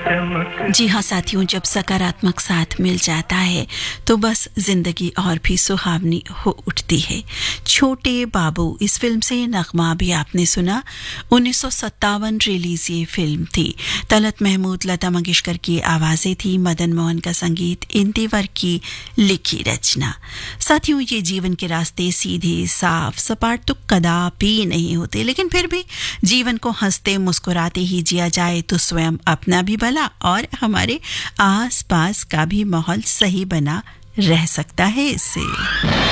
जी हाँ साथियों, जब सकारात्मक साथ मिल जाता है तो बस जिंदगी और भी सुहावनी हो उठती है। छोटे बाबू, इस फिल्म से ये नगमा भी आपने सुना। 1957 रिलीज ये फिल्म थी। तलत महमूद, लता मंगेशकर की आवाजें थी, मदन मोहन का संगीत, इंदिवर की लिखी रचना। साथियों, ये जीवन के रास्ते सीधे साफ सपाट तो कदापि नहीं होते, लेकिन फिर भी जीवन को हंसते मुस्कुराते ही जिया जाए तो स्वयं अपना भी भला और हमारे आसपास का भी माहौल सही बना रह सकता है इससे।